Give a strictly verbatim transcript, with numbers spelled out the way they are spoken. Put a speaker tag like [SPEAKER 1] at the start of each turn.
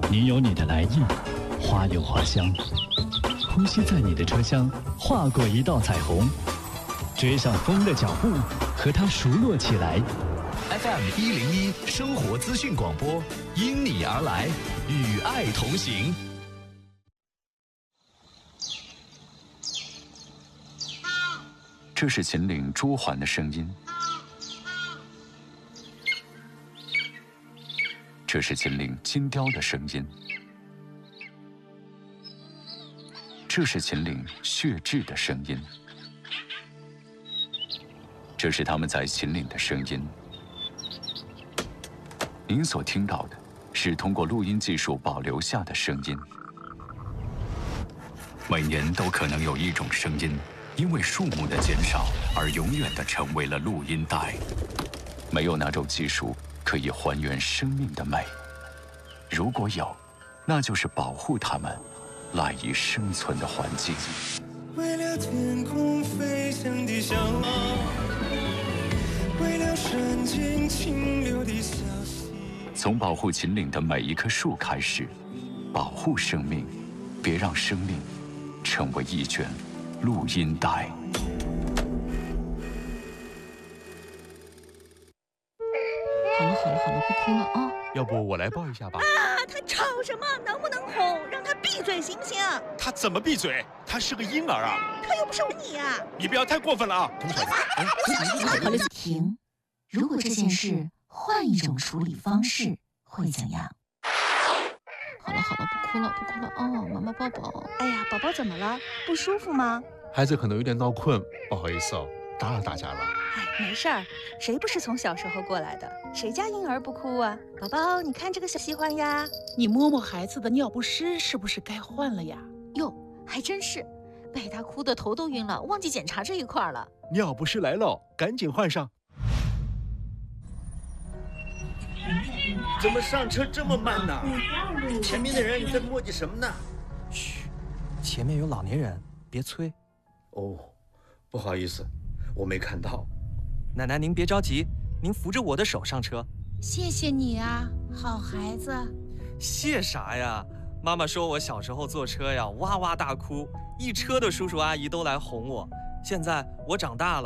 [SPEAKER 1] 你有你的来意，花有花香，呼吸在你的车厢，划过一道彩虹，追上风的脚步，和它熟络起来。
[SPEAKER 2] F M 一零一生活资讯广播，因你而来，与爱同行。
[SPEAKER 3] 这是秦岭捉环的声音，这是秦岭金雕的声音，这是秦岭血雉的声音，这是他们在秦岭的声音。您所听到的是通过录音技术保留下的声音。每年都可能有一种声音因为数目的减少而永远地成为了录音带。没有哪种技术可以还原生命的美，如果有，那就是保护它们赖以生存的环境。
[SPEAKER 4] 为了天空飞翔的小猫，为了山间清流的小溪。
[SPEAKER 3] 从保护秦岭的每一棵树开始，保护生命，别让生命成为一卷录音带。
[SPEAKER 5] 好了好了好了，不哭了啊！
[SPEAKER 6] 要不我来抱一下吧？
[SPEAKER 7] 啊，他吵什么？能不能哄？让他闭嘴行不行？
[SPEAKER 6] 他怎么闭嘴？他是个婴儿啊！
[SPEAKER 7] 他又不是你啊！
[SPEAKER 6] 你不要太过分了啊！
[SPEAKER 5] 好了，停。如果这件事换一种处理方式，会怎样？好了好了，不哭了不哭了哦，妈妈抱抱。
[SPEAKER 7] 哎呀，宝宝怎么了？不舒服吗？
[SPEAKER 6] 孩子可能有点闹困，不好意思哦，打扰大家了。
[SPEAKER 7] 哎，没事儿，谁不是从小时候过来的？谁家婴儿不哭啊？宝宝，你看这个小喜欢呀。
[SPEAKER 8] 你摸摸孩子的尿不湿，是不是该换了呀？
[SPEAKER 5] 哟，还真是，被他哭得头都晕了，忘记检查这一块了。
[SPEAKER 6] 尿不湿来了，赶紧换上。
[SPEAKER 9] 怎么上车这么慢呢？前面的人在磨叽什么呢？
[SPEAKER 10] 嘘，前面有老年人，别催。
[SPEAKER 9] 哦，不好意思，我没看到。
[SPEAKER 10] 奶奶，您别着急，您扶着我的手上车。
[SPEAKER 8] 谢谢你啊，好孩子。
[SPEAKER 10] 谢啥呀？妈妈说我小时候坐车呀，哇哇大哭，一车的叔叔阿姨都来哄我。现在我长大了。